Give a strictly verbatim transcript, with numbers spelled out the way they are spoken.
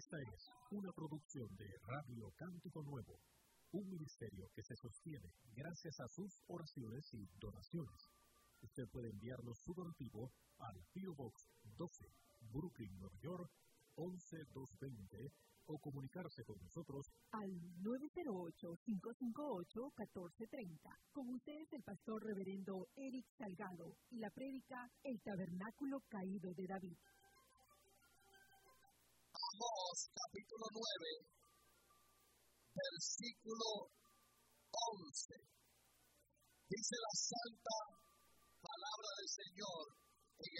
Esta es una producción de Radio Cántico Nuevo, un ministerio que se sostiene gracias a sus oraciones y donaciones. Usted puede enviarnos su donativo al P O Box doce, Brooklyn, Nueva York, once mil doscientos veinte, o comunicarse con nosotros al nueve cero ocho, cinco cinco ocho, uno cuatro tres cero. Con ustedes el pastor reverendo Eric Salgado y la prédica El Tabernáculo Caído de David. Amós, capítulo nueve, versículo once. Dice la santa palabra del Señor: